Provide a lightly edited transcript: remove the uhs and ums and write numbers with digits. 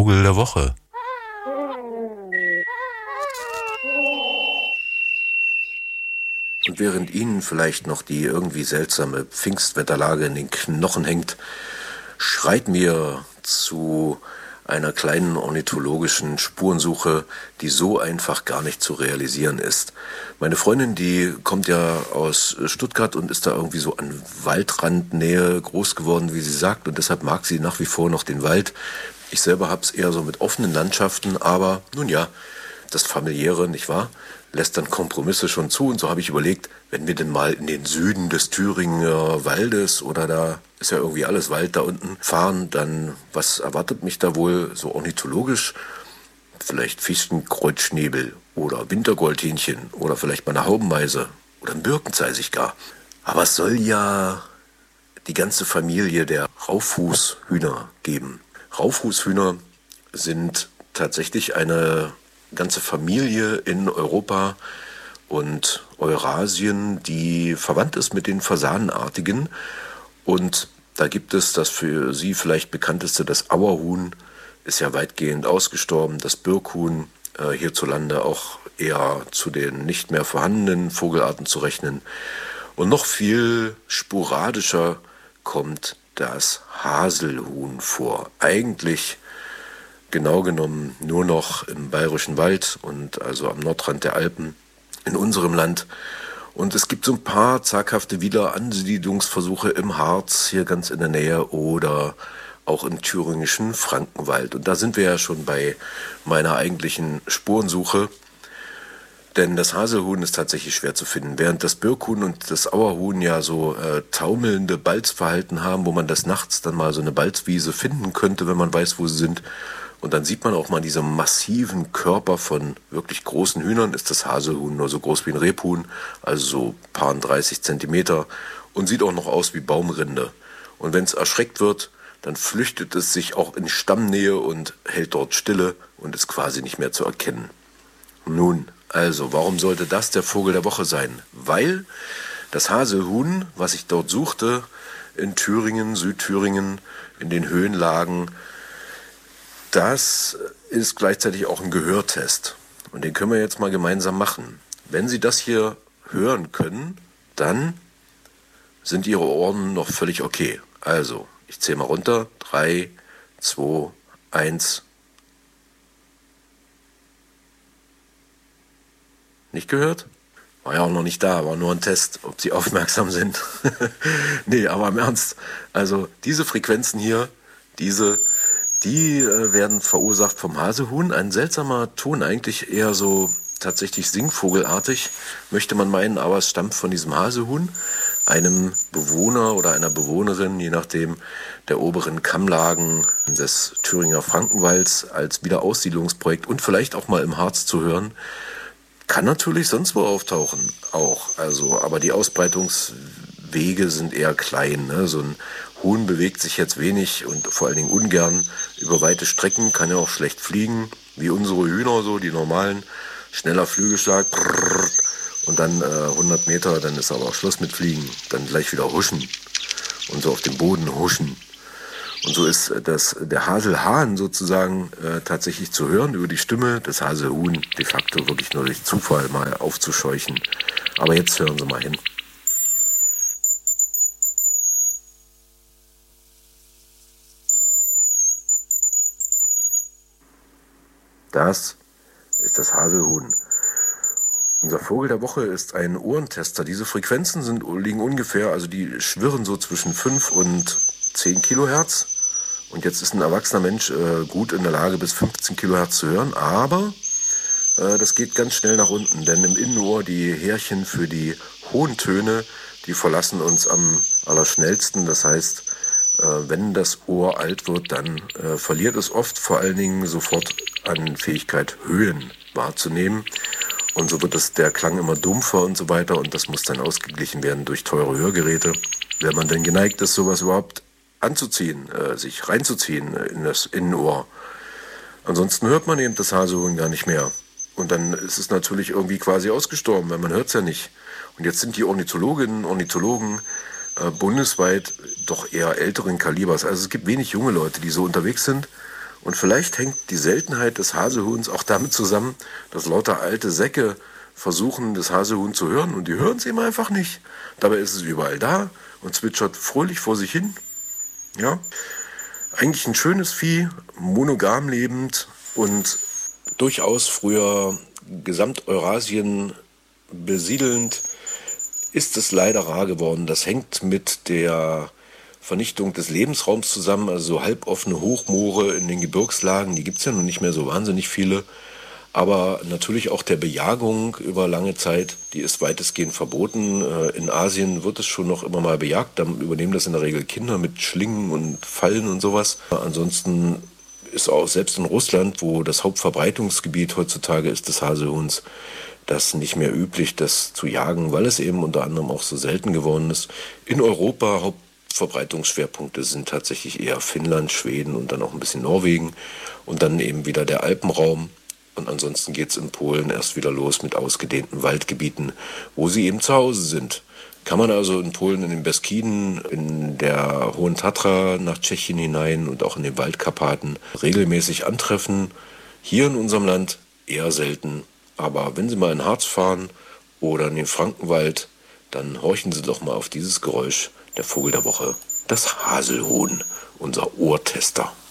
Vogel der Woche. Und während Ihnen vielleicht noch die irgendwie seltsame Pfingstwetterlage in den Knochen hängt, schreit mir zu einer kleinen ornithologischen Spurensuche, die so einfach gar nicht zu realisieren ist. Meine Freundin, die kommt ja aus Stuttgart und ist da irgendwie so an Waldrandnähe groß geworden, wie sie sagt, und deshalb mag sie nach wie vor noch den Wald. Ich selber hab's eher so mit offenen Landschaften, aber nun ja, das Familiäre, nicht wahr, lässt dann Kompromisse schon zu. Und so habe ich überlegt, wenn wir denn mal in den Süden des Thüringer Waldes, oder da ist ja irgendwie alles Wald da unten, fahren, dann was erwartet mich da wohl so ornithologisch? Vielleicht Fichten-Kreuzschnäbel oder Wintergoldhähnchen oder vielleicht mal eine Haubenmeise oder ein Birkenzeisig gar. Aber es soll ja die ganze Familie der Rauffußhühner geben. Rauffußhühner sind tatsächlich eine ganze Familie in Europa und Eurasien, die verwandt ist mit den Fasanenartigen. Und da gibt es das für Sie vielleicht bekannteste, das Auerhuhn, ist ja weitgehend ausgestorben, das Birkhuhn, hierzulande auch eher zu den nicht mehr vorhandenen Vogelarten zu rechnen. Und noch viel sporadischer kommt das Haselhuhn vor. Eigentlich genau genommen nur noch im Bayerischen Wald und also am Nordrand der Alpen in unserem Land. Und es gibt so ein paar zaghafte Wiederansiedlungsversuche im Harz, hier ganz in der Nähe, oder auch im thüringischen Frankenwald. Und da sind wir ja schon bei meiner eigentlichen Spurensuche. Denn das Haselhuhn ist tatsächlich schwer zu finden. Während das Birkhuhn und das Auerhuhn ja so taumelnde Balzverhalten haben, wo man des Nachts dann mal so eine Balzwiese finden könnte, wenn man weiß, wo sie sind. Und dann sieht man auch mal diese massiven Körper von wirklich großen Hühnern. Ist das Haselhuhn nur so groß wie ein Rebhuhn, also so paar 30 Zentimeter, und sieht auch noch aus wie Baumrinde. Und wenn es erschreckt wird, dann flüchtet es sich auch in Stammnähe und hält dort Stille und ist quasi nicht mehr zu erkennen. Nun, also, warum sollte das der Vogel der Woche sein? Weil das Haselhuhn, was ich dort suchte, in Thüringen, Südthüringen, in den Höhenlagen, das ist gleichzeitig auch ein Gehörtest. Und den können wir jetzt mal gemeinsam machen. Wenn Sie das hier hören können, dann sind Ihre Ohren noch völlig okay. Also, ich zähle mal runter. 3, 2, 1. Nicht gehört? War ja auch noch nicht da, war nur ein Test, ob Sie aufmerksam sind. Nee, aber im Ernst. Also diese Frequenzen hier, die werden verursacht vom Haselhuhn. Ein seltsamer Ton, eigentlich eher so tatsächlich singvogelartig, möchte man meinen, aber es stammt von diesem Haselhuhn, einem Bewohner oder einer Bewohnerin, je nachdem, der oberen Kammlagen des Thüringer Frankenwalds als Wiederaussiedlungsprojekt und vielleicht auch mal im Harz zu hören. Kann natürlich sonst wo auftauchen, auch. Also, aber die Ausbreitungswege sind eher klein. Ne? So ein Huhn bewegt sich jetzt wenig und vor allen Dingen ungern über weite Strecken, kann ja auch schlecht fliegen, wie unsere Hühner, so die normalen. Schneller Flügelschlag, und dann 100 Meter, dann ist aber auch Schluss mit Fliegen. Dann gleich wieder huschen und so auf dem Boden huschen. Und so ist der Haselhahn sozusagen tatsächlich zu hören über die Stimme, das Haselhuhn de facto wirklich nur durch Zufall mal aufzuscheuchen. Aber jetzt hören Sie mal hin. Das ist das Haselhuhn. Unser Vogel der Woche ist ein Ohrentester. Diese Frequenzen liegen ungefähr, also die schwirren so zwischen 5 und 10 Kilohertz. Und jetzt ist ein erwachsener Mensch gut in der Lage, bis 15 Kilohertz zu hören. Aber das geht ganz schnell nach unten, denn im Innenohr die Härchen für die hohen Töne, die verlassen uns am allerschnellsten. Das heißt, wenn das Ohr alt wird, dann verliert es oft vor allen Dingen sofort an Fähigkeit, Höhen wahrzunehmen. Und so wird der Klang immer dumpfer und so weiter. Und das muss dann ausgeglichen werden durch teure Hörgeräte. Wenn man denn geneigt ist, sowas überhaupt anzuziehen, sich reinzuziehen in das Innenohr. Ansonsten hört man eben das Haselhuhn gar nicht mehr. Und dann ist es natürlich irgendwie quasi ausgestorben, weil man hört es ja nicht. Und jetzt sind die Ornithologinnen und Ornithologen bundesweit doch eher älteren Kalibers. Also es gibt wenig junge Leute, die so unterwegs sind. Und vielleicht hängt die Seltenheit des Haselhuhns auch damit zusammen, dass lauter alte Säcke versuchen, das Haselhuhn zu hören und die hören es eben einfach nicht. Dabei ist es überall da und zwitschert fröhlich vor sich hin. Ja, eigentlich ein schönes Vieh, monogam lebend und durchaus früher Gesamteurasien besiedelnd, ist es leider rar geworden. Das hängt mit der Vernichtung des Lebensraums zusammen, also so halboffene Hochmoore in den Gebirgslagen, die gibt es ja nun nicht mehr so wahnsinnig viele. Aber natürlich auch der Bejagung über lange Zeit, die ist weitestgehend verboten. In Asien wird es schon noch immer mal bejagt, dann übernehmen das in der Regel Kinder mit Schlingen und Fallen und sowas. Ansonsten ist auch selbst in Russland, wo das Hauptverbreitungsgebiet heutzutage ist des Haselhuhns, das nicht mehr üblich, das zu jagen, weil es eben unter anderem auch so selten geworden ist. In Europa Hauptverbreitungsschwerpunkte sind tatsächlich eher Finnland, Schweden und dann auch ein bisschen Norwegen und dann eben wieder der Alpenraum. Und ansonsten geht es in Polen erst wieder los mit ausgedehnten Waldgebieten, wo sie eben zu Hause sind. Kann man also in Polen in den Beskiden, in der Hohen Tatra nach Tschechien hinein und auch in den Waldkarpaten regelmäßig antreffen. Hier in unserem Land eher selten. Aber wenn Sie mal in Harz fahren oder in den Frankenwald, dann horchen Sie doch mal auf dieses Geräusch, der Vogel der Woche, das Haselhuhn, unser Ohrtester.